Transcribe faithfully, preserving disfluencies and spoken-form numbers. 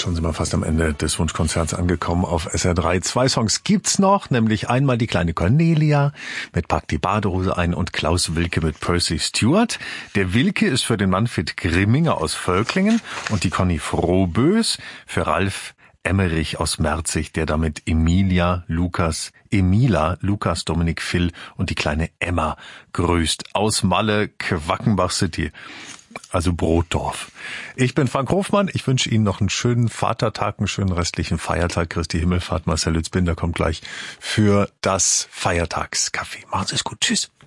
schon sind wir fast am Ende des Wunschkonzerts angekommen auf S R drei. Zwei Songs gibt's noch, nämlich einmal die kleine Cornelia mit Pack die Badehose ein und Klaus Wilke mit Percy Stewart. Der Wilke ist für den Manfred Grimminger aus Völklingen und die Conny Frohbös für Ralf Emmerich aus Merzig, der damit Emilia, Lukas, Emila, Lukas, Dominik, Phil und die kleine Emma grüßt. Aus Malle, Quackenbach City. Also Brotdorf. Ich bin Frank Hofmann. Ich wünsche Ihnen noch einen schönen Vatertag, einen schönen restlichen Feiertag. Christi Himmelfahrt. Marcel Lützbinder kommt gleich für das Feiertagscafé. Machen Sie es gut. Tschüss.